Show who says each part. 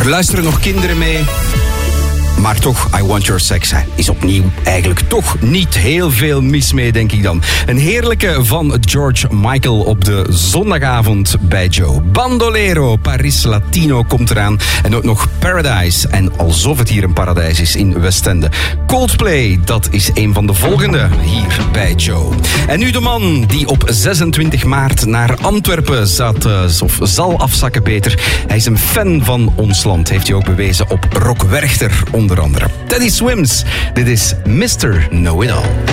Speaker 1: Er luisteren nog kinderen mee. Maar toch, I Want Your Sex is opnieuw eigenlijk toch niet heel veel mis mee, denk ik dan. Een heerlijke van George Michael op de zondagavond bij Joe. Bandolero, Paris Latino komt eraan. En ook nog Paradise. En alsof het hier een paradijs is in Westende. Coldplay, dat is een van de volgende hier bij Joe. En nu de man die op 26 maart naar Antwerpen zal afzakken, beter. Hij is een fan van ons land, heeft hij ook bewezen op Rock Werchter onder andere. Teddy Swims, dit is Mr. Know-It-All.